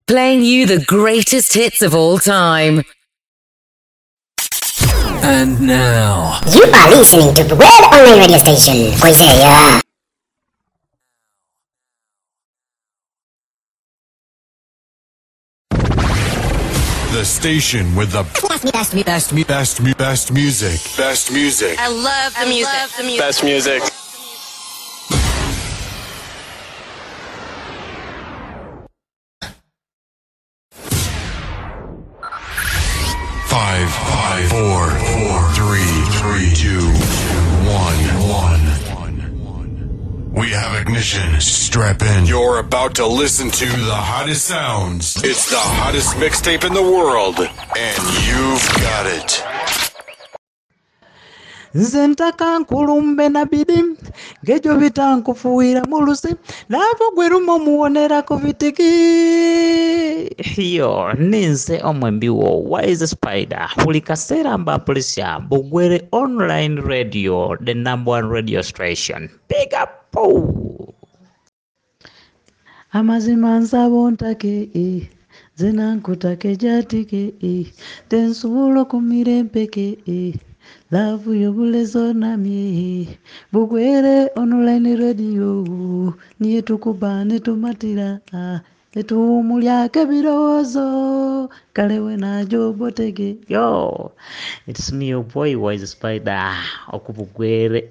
playing you the greatest hits of all time. And now, you are listening to the World Online Radio Station. Koizea. The station with the best music. Best music. I love the music. Best music. Five, four, three, two, one. We have ignition. Strap in. You're about to listen to the hottest sounds. It's the hottest mixtape in the world, and you've got it. Nze ntaka nkulumbe na bidi ngejo bitankufuira mulusi lavo gwerumo muonerako bitiki yo ninze omwembi wo Wise Spider hulikasera mbapulisya Bugwere Online Radio, the #1 radio station. Big up. Amazima nsabo ntake zenankutake jatike tensulo kumirempeke Love yobulezo namye Bugwere Online Radio niye tukubane tumatira etumulyake birozo kalewe najo botege yo. It's me, your boy Wise Spider okubugwere